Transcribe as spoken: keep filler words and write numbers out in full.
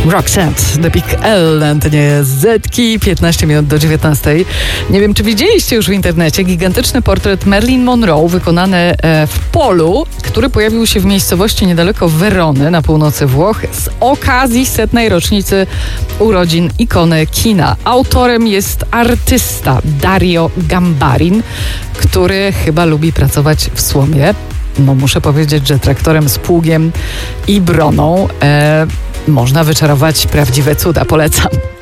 Roxette, The Big L na antenie Zetki, piętnaście minut do dziewiętnastej. Nie wiem, czy widzieliście już w internecie gigantyczny portret Marilyn Monroe wykonany w polu, który pojawił się w miejscowości niedaleko Werony na północy Włoch z okazji setnej rocznicy urodzin ikony kina. Autorem jest artysta Dario Gambarin, który chyba lubi pracować w słomie. No muszę powiedzieć, że traktorem z pługiem i broną e, można wyczarować prawdziwe cuda. Polecam.